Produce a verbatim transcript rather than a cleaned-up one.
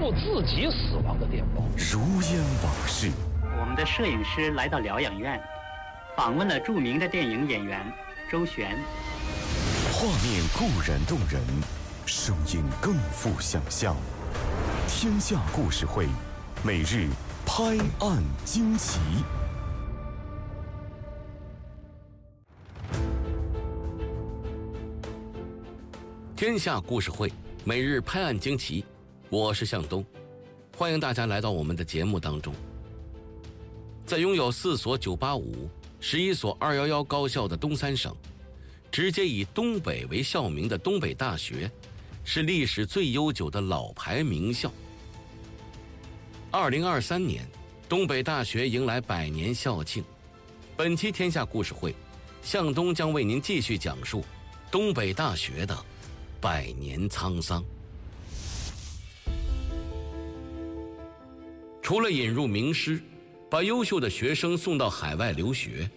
布自己死亡的电报。 如烟往事。 我们的摄影师来到疗养院，访问了著名的电影演员周璇。 画面固然动人，声音更富想象。天下故事会，每日拍案惊奇。 天下故事会，每日拍案惊奇，我是向东，欢迎大家来到我们的节目当中。在拥有四所九八五、十一所二一一高校的东三省，直接以东北为校名的东北大学，是历史最悠久的老牌名校。二零二三年，东北大学迎来百年校庆。本期天下故事会，向东将为您继续讲述东北大学的百年沧桑。除了引入名师，把优秀的学生送到海外留学，